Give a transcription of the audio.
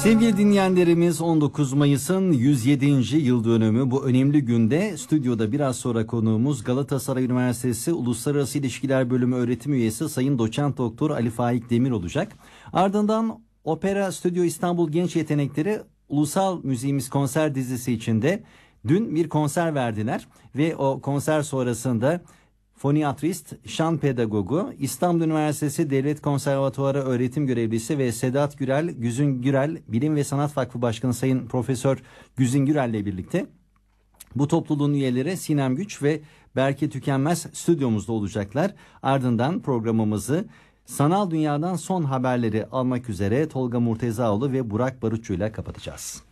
Sevgili dinleyenlerimiz, 19 Mayıs'ın 107. yıl dönümü. Bu önemli günde stüdyoda biraz sonra konuğumuz Galatasaray Üniversitesi Uluslararası İlişkiler Bölümü öğretim üyesi Sayın Doçent Doktor Ali Faik Demir olacak. Ardından Opera Stüdyo İstanbul Genç Yetenekleri Ulusal Müziğimiz konser dizisi içinde dün bir konser verdiler ve o konser sonrasında foniatrist, şan pedagogu, İstanbul Üniversitesi Devlet Konservatuarı öğretim görevlisi ve Sedat Gürel, Güzin Gürel Bilim ve Sanat Vakfı Başkanı Sayın Profesör Güzin Gürel ile birlikte bu topluluğun üyeleri Sinem Güç ve Berke Tükenmez stüdyomuzda olacaklar. Ardından programımızı sanal dünyadan son haberleri almak üzere Tolga Murtezaoğlu ve Burak Barutçu ile kapatacağız.